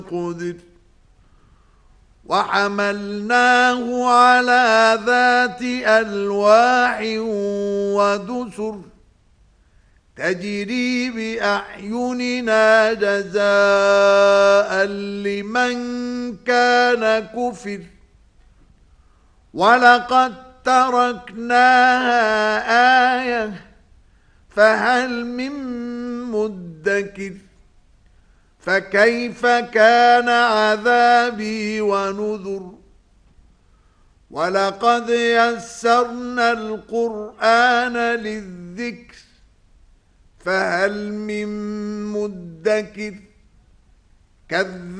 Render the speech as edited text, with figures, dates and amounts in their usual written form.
قدر وحملناه على ذات ألواح ودسر تجري بأعيننا جزاء لمن كان كفر ولقد تركناها آية فهل من مدكر فكيف كان عذابي ونذر ولقد يسرنا القرآن للذكر فهل من مدكر كذب